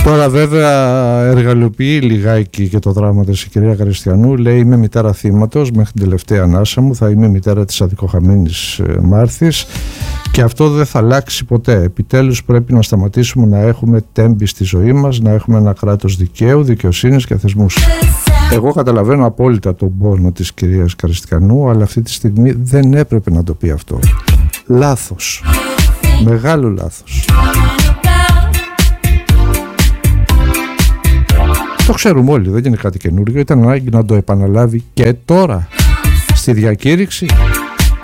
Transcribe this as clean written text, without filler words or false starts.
Τώρα βέβαια εργαλειοποιεί λιγάκι και το δράμα της η κυρία Χριστιανού. Λέει είμαι μητέρα θύματος μέχρι την τελευταία ανάσα μου, θα είμαι μητέρα της αδικοχαμένης Μάρθης και αυτό δεν θα αλλάξει ποτέ. Επιτέλους πρέπει να σταματήσουμε να έχουμε τέμπη στη ζωή μας, να έχουμε ένα κράτος δικαίου, δικαιοσύνης και θεσμούς. Εγώ καταλαβαίνω απόλυτα τον πόνο της κυρίας Χριστιανού, αλλά αυτή τη στιγμή δεν έπρεπε να το πει αυτό. Λάθος, μεγάλο λάθος. Το ξέρουμε όλοι, δεν είναι κάτι καινούργιο, ήταν ανάγκη να το επαναλάβει και τώρα στη διακήρυξη.